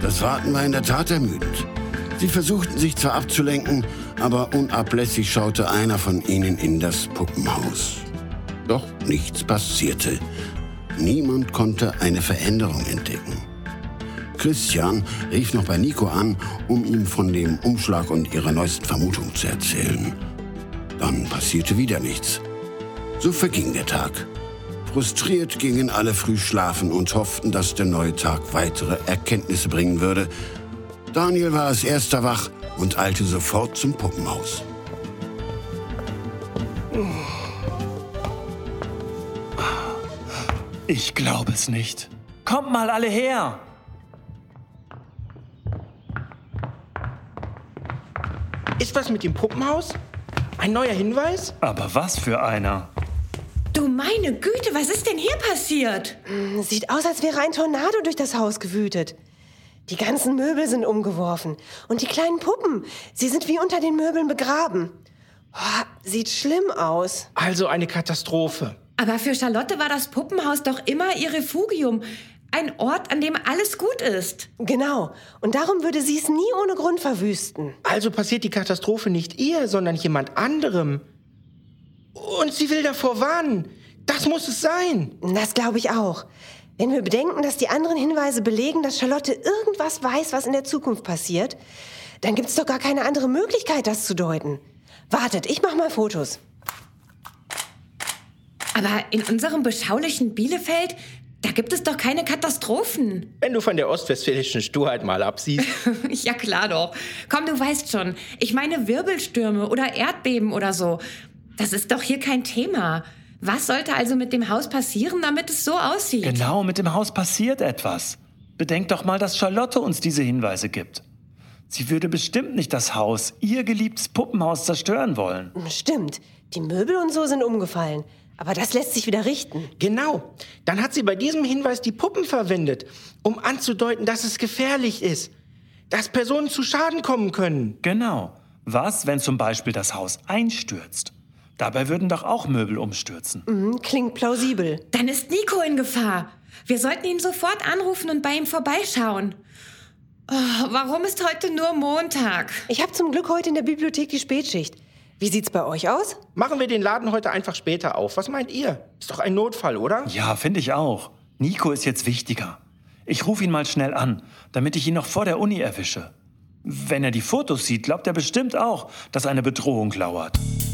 Das Warten war in der Tat ermüdend. Sie versuchten sich zwar abzulenken, aber unablässig schaute einer von ihnen in das Puppenhaus. Doch nichts passierte. Niemand konnte eine Veränderung entdecken. Christian rief noch bei Nico an, um ihm von dem Umschlag und ihrer neuesten Vermutung zu erzählen. Dann passierte wieder nichts. So verging der Tag. Frustriert gingen alle früh schlafen und hofften, dass der neue Tag weitere Erkenntnisse bringen würde. Daniel war als erster wach und eilte sofort zum Puppenhaus. Ich glaube es nicht. Kommt mal alle her! Ist was mit dem Puppenhaus? Ein neuer Hinweis? Aber was für einer? Du meine Güte, was ist denn hier passiert? Sieht aus, als wäre ein Tornado durch das Haus gewütet. Die ganzen Möbel sind umgeworfen. Und die kleinen Puppen, sie sind wie unter den Möbeln begraben. Oh, sieht schlimm aus. Also eine Katastrophe. Aber für Charlotte war das Puppenhaus doch immer ihr Refugium. Ein Ort, an dem alles gut ist. Genau. Und darum würde sie es nie ohne Grund verwüsten. Also passiert die Katastrophe nicht ihr, sondern jemand anderem. Und sie will davor warnen. Das muss es sein. Das glaube ich auch. Wenn wir bedenken, dass die anderen Hinweise belegen, dass Charlotte irgendwas weiß, was in der Zukunft passiert, dann gibt es doch gar keine andere Möglichkeit, das zu deuten. Wartet, ich mache mal Fotos. Aber in unserem beschaulichen Bielefeld, da gibt es doch keine Katastrophen. Wenn du von der ostwestfälischen Sturheit mal absiehst. Ja klar doch. Komm, du weißt schon. Ich meine Wirbelstürme oder Erdbeben oder so. Das ist doch hier kein Thema. Was sollte also mit dem Haus passieren, damit es so aussieht? Genau, mit dem Haus passiert etwas. Bedenkt doch mal, dass Charlotte uns diese Hinweise gibt. Sie würde bestimmt nicht das Haus, ihr geliebtes Puppenhaus, zerstören wollen. Stimmt, die Möbel und so sind umgefallen. Aber das lässt sich wieder richten. Genau. Dann hat sie bei diesem Hinweis die Puppen verwendet, um anzudeuten, dass es gefährlich ist. Dass Personen zu Schaden kommen können. Genau. Was, wenn zum Beispiel das Haus einstürzt? Dabei würden doch auch Möbel umstürzen. Klingt plausibel. Dann ist Nico in Gefahr. Wir sollten ihn sofort anrufen und bei ihm vorbeischauen. Oh, warum ist heute nur Montag? Ich habe zum Glück heute in der Bibliothek die Spätschicht. Wie sieht's bei euch aus? Machen wir den Laden heute einfach später auf. Was meint ihr? Ist doch ein Notfall, oder? Ja, finde ich auch. Nico ist jetzt wichtiger. Ich rufe ihn mal schnell an, damit ich ihn noch vor der Uni erwische. Wenn er die Fotos sieht, glaubt er bestimmt auch, dass eine Bedrohung lauert.